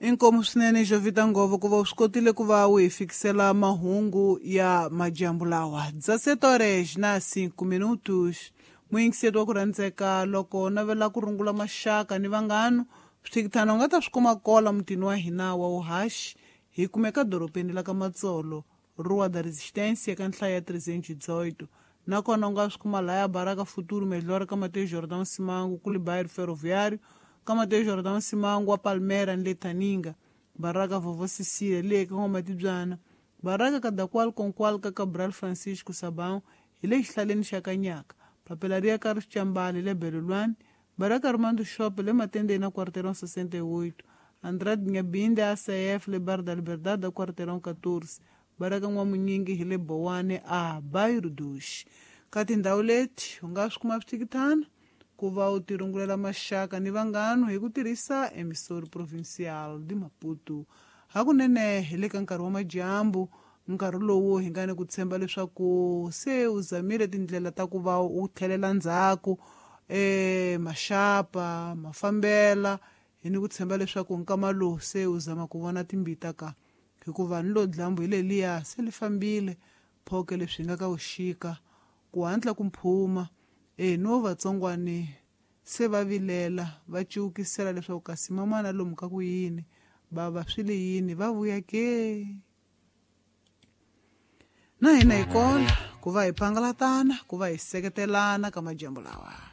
Inkomu swinene Jovita Ngovo ku va u swi kotile ku va u hi fikisela mahungu ya majambu lawa 17 na 5 minutos. Muyingiseri wa ku rhandzeka, loko navela ku rungula maxaka ni vanghano, swithikithana u nga ta swi kuma kola mutini wa hina wa uhashi. Hi kumeka doropeni la ka Matsolo, Rua da Resistência ka nhlayo ya 318. Nakona u nga swi kuma laya Baraka Futuro Melhor ka Mateus Jordão Simango kule bairro ferroviário, ka Mateus Jordão Simango wa Palmeira nle Taninga, Baraka Vovô Cecília le ka Matibyana, Baraka Kadakwal Konkwal ka Cabral Francisco Sabão ile xihlaleni xa Kanyaka, Papelaria Carlos Chambali le Belulwane, Baraka Armando Shop le Matendeni na Quarteirão 68, Andrade Nyabinde ACF le Bar da Liberdade da Quarteirão 14, Baraka Nwamunyingi hile Bowane a bairro 2. Ka tindhawu leti u nga swi kuma swithikithana ku va u tirungulela maxaka ni vanghano hi ku tirhisa emissori provincial di Maputo. Hakunene hi le ka nkarhi wa majambu, nkarhi lowu hi nga ni ku tshemba leswaku se u zamile tindlela ta ku va u tlhelela ndzhaku maxapa mafambela. Hi ni ku tshemba leswaku nkama lowu se u zama ku vona timbita ka, hikuva ni lo dlambu hi leliya se li fambile phoke leswi nga ka uxika ku hantla ku mphuma. No vatsongwani se va vilela va ciwukisela leswaku kasi mamana lomu ka ku yini, bava swili yini, va vuya ke. Na hina hi kona ku va hi pangalatana, ku va hi seketelana ka majambu lawa.